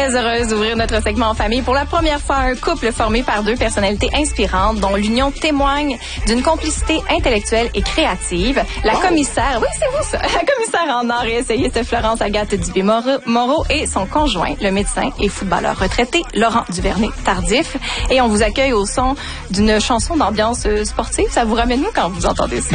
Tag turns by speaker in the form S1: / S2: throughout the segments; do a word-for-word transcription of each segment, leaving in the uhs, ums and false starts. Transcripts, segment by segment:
S1: Très heureuse d'ouvrir notre segment en famille. Pour la première fois, un couple formé par deux personnalités inspirantes dont l'union témoigne d'une complicité intellectuelle et créative. La commissaire, oui, c'est vous ça, la commissaire en art et essayiste Florence Agathe Dubé-Moreau et son conjoint, le médecin et footballeur retraité Laurent Duvernay-Tardif. Et on vous accueille au son d'une chanson d'ambiance sportive. Ça vous ramène où quand vous entendez ça?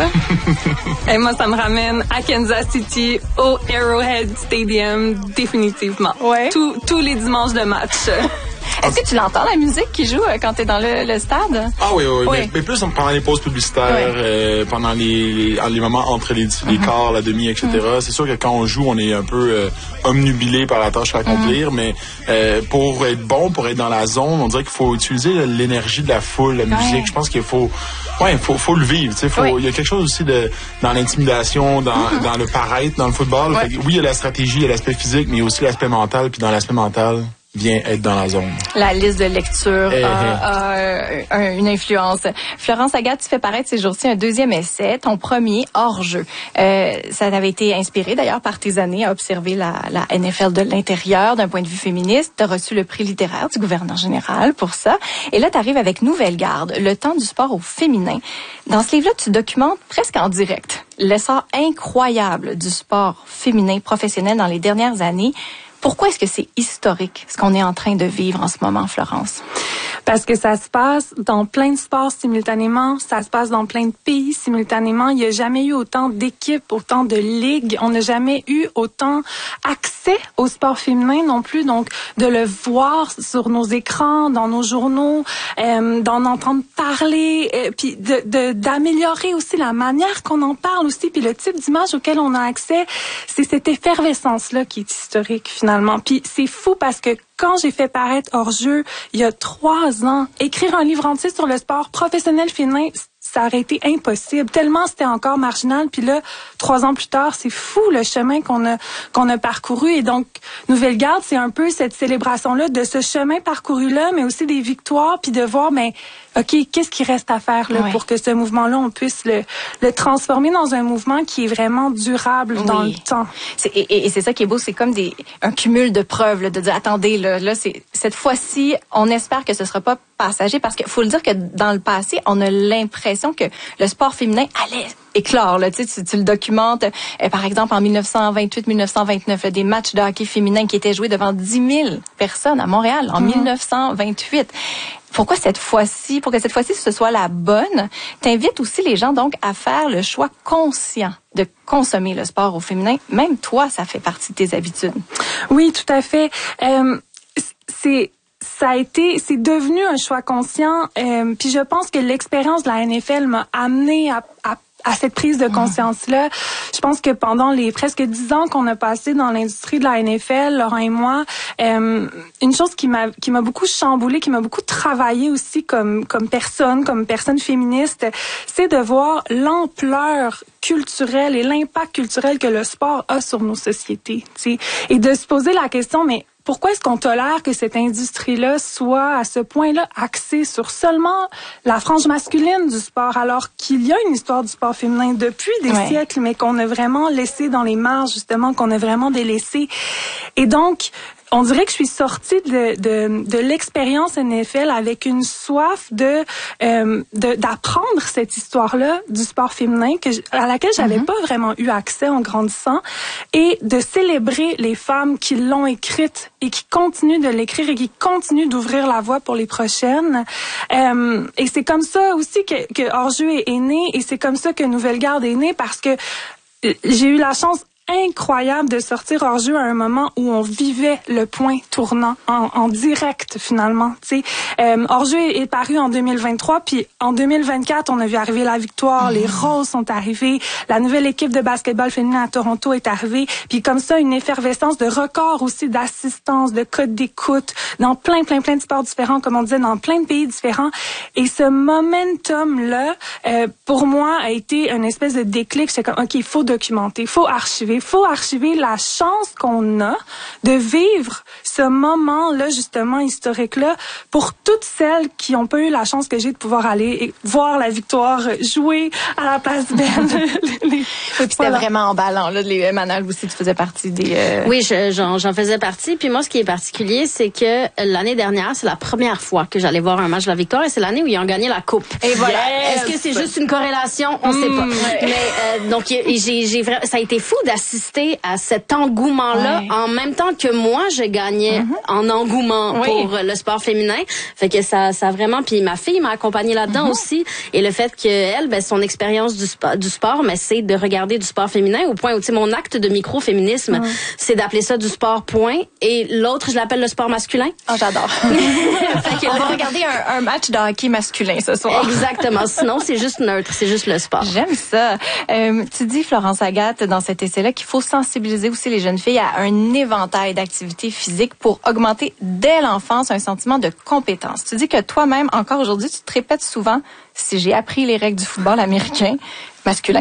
S2: Et moi, ça me ramène à Kansas City, au Arrowhead Stadium, définitivement.
S1: Ouais.
S2: Tous, tous les dimanches de match.
S1: Est-ce que tu l'entends, la musique qui joue quand tu es dans le, le stade?
S3: Ah oui, oui,
S1: oui.
S3: Mais, mais plus pendant les pauses publicitaires, oui. euh, pendant les, les, les moments entre les, les uh-huh. quarts, la demi, et cetera. Uh-huh. C'est sûr que quand on joue, on est un peu euh, omnubilé par la tâche à accomplir, uh-huh. mais euh, pour être bon, pour être dans la zone, on dirait qu'il faut utiliser l'énergie de la foule, la ouais. musique. Je pense qu'il faut... Ouais, il faut, faut le vivre. Tu sais, faut, oui. Il y a quelque chose aussi de dans l'intimidation, dans, mm-hmm. dans le paraître, dans le football. Ouais. Fait que, oui, il y a la stratégie, il y a l'aspect physique, mais il y a aussi l'aspect mental. Puis dans l'aspect mental, vient être dans la zone.
S1: La liste de lecture
S3: eh,
S1: a,
S3: eh.
S1: a, a une influence. Florence Agathe, tu fais paraître ces jours-ci un deuxième essai, ton premier hors-jeu. Euh, ça avait été inspiré d'ailleurs par tes années à observer la, la N F L de l'intérieur d'un point de vue féministe. Tu as reçu le prix littéraire du gouverneur général pour ça. Et là, tu arrives avec Nouvelle Garde, le temps du sport au féminin. Dans ce livre-là, tu documentes presque en direct l'essor incroyable du sport féminin professionnel dans les dernières années. Pourquoi est-ce que c'est historique, ce qu'on est en train de vivre en ce moment, Florence?
S2: Parce que ça se passe dans plein de sports simultanément, ça se passe dans plein de pays simultanément. Il n'y a jamais eu autant d'équipes, autant de ligues. On n'a jamais eu autant accès au sport féminin non plus. Donc, de le voir sur nos écrans, dans nos journaux, euh, d'en entendre parler, euh, puis de, de, d'améliorer aussi la manière qu'on en parle aussi, puis le type d'image auquel on a accès. C'est cette effervescence-là qui est historique, finalement. Puis c'est fou parce que quand j'ai fait paraître Hors-jeu, il y a trois ans, écrire un livre entier sur le sport professionnel féminin, ça aurait été impossible. Tellement c'était encore marginal. Puis là, trois ans plus tard, c'est fou le chemin qu'on a qu'on a parcouru. Et donc, Nouvelle Garde, c'est un peu cette célébration-là de ce chemin parcouru-là, mais aussi des victoires, puis de voir, ben, OK, qu'est-ce qu'il reste à faire là, ouais. pour que ce mouvement-là, on puisse le, le transformer dans un mouvement qui est vraiment durable oui. dans le temps.
S1: C'est, et, et c'est ça qui est beau, c'est comme des un cumul de preuves, là, de dire, attendez, là, là c'est, cette fois-ci, on espère que ce sera pas passager, parce qu'il faut le dire que dans le passé, on a l'impression que le sport féminin allait éclore. Là, tu, sais, tu, tu le documentes, euh, par exemple, en dix-neuf cent vingt-huit dix-neuf cent vingt-neuf, là, des matchs de hockey féminin qui étaient joués devant dix mille personnes à Montréal en mm-hmm. dix-neuf cent vingt-huit. Pourquoi cette fois-ci, pour que cette fois-ci ce soit la bonne, t'invites aussi les gens donc à faire le choix conscient de consommer le sport au féminin. Même toi, ça fait partie de tes habitudes.
S2: Oui, tout à fait. Euh, c'est Ça a été, c'est devenu un choix conscient. Euh, puis je pense que l'expérience de la N F L m'a amené à, à à cette prise de conscience-là. Je pense que pendant les presque dix ans qu'on a passé dans l'industrie de la N F L, Laurent et moi, euh, une chose qui m'a qui m'a beaucoup chamboulée, qui m'a beaucoup travaillé aussi comme comme personne, comme personne féministe, c'est de voir l'ampleur culturelle et l'impact culturel que le sport a sur nos sociétés, tu sais, et de se poser la question, mais pourquoi est-ce qu'on tolère que cette industrie-là soit à ce point-là axée sur seulement la frange masculine du sport, alors qu'il y a une histoire du sport féminin depuis des ouais. siècles, mais qu'on a vraiment laissé dans les marges, justement, qu'on a vraiment délaissé. Et donc, on dirait que je suis sortie de, de, de l'expérience N F L avec une soif de, euh, de d'apprendre cette histoire-là du sport féminin que à laquelle j'avais mm-hmm. pas vraiment eu accès en grandissant, et de célébrer les femmes qui l'ont écrite et qui continuent de l'écrire et qui continuent d'ouvrir la voie pour les prochaines. Euh, et c'est comme ça aussi que, que Hors-jeu est, est né, et c'est comme ça que Nouvelle Garde est née, parce que j'ai eu la chance incroyable de sortir Hors-jeu à un moment où on vivait le point tournant en, en direct, finalement. Tu sais, euh, Hors-jeu est, est paru en deux mille vingt-trois, puis en deux mille vingt-quatre, on a vu arriver la victoire, mmh. les Roses sont arrivés, la nouvelle équipe de basketball féminin à Toronto est arrivée, puis comme ça, une effervescence de records aussi d'assistance, de codes d'écoute, dans plein, plein, plein de sports différents, comme on disait, dans plein de pays différents. Et ce momentum-là, euh, pour moi, a été une espèce de déclic. J'étais comme, OK, il faut documenter, il faut archiver, il faut archiver la chance qu'on a de vivre ce moment-là, justement, historique-là, pour toutes celles qui ont pas eu la chance que j'ai de pouvoir aller et voir la victoire jouer à la place Ben.
S1: Oui, puis c'était voilà. Vraiment emballant, là, les Manal aussi, tu faisais partie des... Euh...
S4: Oui, je, j'en, j'en faisais partie. Puis moi, ce qui est particulier, c'est que l'année dernière, c'est la première fois que j'allais voir un match de la victoire et c'est l'année où ils ont gagné la coupe.
S1: Et voilà.
S4: Yes. Est-ce que c'est juste une corrélation? On mmh, sait pas. Ouais. Mais euh, donc, j'ai, j'ai, ça a été fou d'assister à cet engouement-là ouais. en même temps que moi, je gagnais mm-hmm. en engouement oui. pour le sport féminin. Fait que ça, ça vraiment... Puis ma fille m'a accompagnée là-dedans mm-hmm. aussi. Et le fait qu'elle, ben, son expérience du, spa, du sport, mais c'est de regarder du sport féminin au point où, tu sais, mon acte de micro-féminisme, mm. c'est d'appeler ça du sport point. Et l'autre, je l'appelle le sport masculin.
S1: Oh, j'adore. Fait que, on va regarder un, un match de hockey masculin ce soir.
S4: Exactement. Sinon, c'est juste neutre. C'est juste le sport.
S1: J'aime ça. Euh, tu dis, Florence Agathe, dans cet essai-là, qu'il faut sensibiliser aussi les jeunes filles à un éventail d'activités physiques pour augmenter dès l'enfance un sentiment de compétence. Tu dis que toi-même, encore aujourd'hui, tu te répètes souvent, si j'ai appris les règles du football américain, masculin,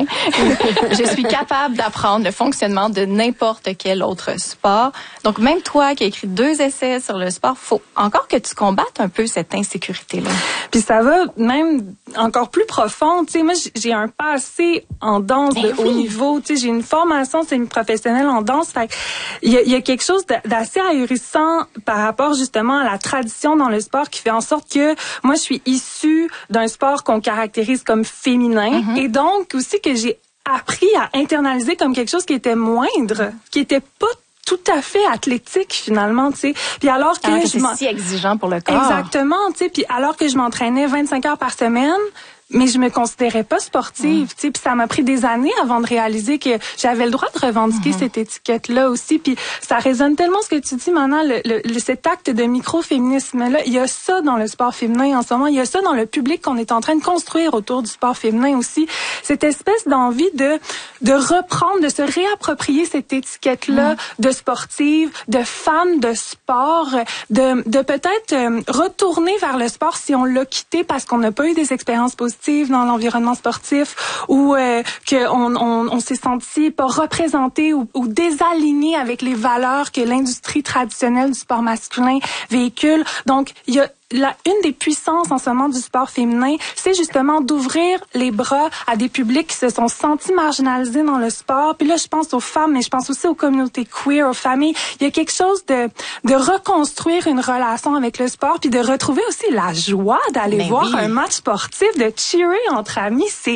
S1: je suis capable d'apprendre le fonctionnement de n'importe quel autre sport. Donc, même toi qui as écrit deux essais sur le sport, faut encore que tu combattes un peu cette insécurité-là.
S2: Puis ça va même encore plus profond. Tu sais, moi, j'ai un passé en danse ben de oui. haut niveau. Tu sais, j'ai une formation semi-professionnelle en danse. Fait il y a, il y a quelque chose d'assez ahurissant par rapport justement à la tradition dans le sport qui fait en sorte que moi, je suis issue d'un sport qu'on caractérise comme féminin. Mm-hmm. Et donc, aussi que j'ai appris à internaliser comme quelque chose qui était moindre, qui était pas tout à fait athlétique finalement, tu sais. Puis alors que,
S1: alors que
S2: je
S1: c'est si exigeant pour le corps.
S2: Exactement, tu sais. Puis alors que je m'entraînais vingt-cinq heures par semaine, mais je me considérais pas sportive, mmh. tu sais, puis ça m'a pris des années avant de réaliser que j'avais le droit de revendiquer mmh. cette étiquette-là aussi, puis ça résonne tellement ce que tu dis maintenant, le, le, le cet acte de micro-féminisme-là, il y a ça dans le sport féminin en ce moment, il y a ça dans le public qu'on est en train de construire autour du sport féminin aussi, cette espèce d'envie de de reprendre, de se réapproprier cette étiquette-là mmh. de sportive, de femme de sport, de, de peut-être euh, retourner vers le sport si on l'a quitté parce qu'on n'a pas eu des expériences positives dans l'environnement sportif ou euh, qu'on on, on s'est senti pas représenté ou, ou désaligné avec les valeurs que l'industrie traditionnelle du sport masculin véhicule. Donc, il y a La, une des puissances en ce moment du sport féminin, c'est justement d'ouvrir les bras à des publics qui se sont sentis marginalisés dans le sport. Puis là, je pense aux femmes, mais je pense aussi aux communautés queer, aux familles. Il y a quelque chose de, de reconstruire une relation avec le sport, puis de retrouver aussi la joie d'aller ben voir oui. un match sportif, de cheerer entre amis. C'est